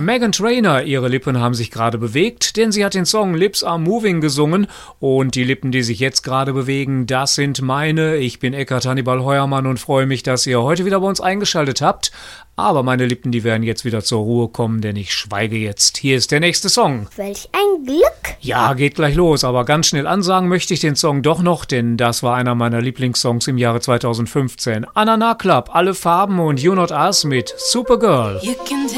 Meghan Trainor, ihre Lippen haben sich gerade bewegt, denn sie hat den Song Lips Are Moving gesungen und die Lippen, die sich jetzt gerade bewegen, das sind meine. Ich bin Eckart Hannibal Heuermann und freue mich, dass ihr heute wieder bei uns eingeschaltet habt. Aber meine Lippen, die werden jetzt wieder zur Ruhe kommen, denn ich schweige jetzt. Hier ist der nächste Song. Welch ein Glück! Ja, geht gleich los, aber ganz schnell ansagen möchte ich den Song doch noch, denn das war einer meiner Lieblingssongs im Jahre 2015. Anana Club, Alle Farben und You Not Us mit Supergirl.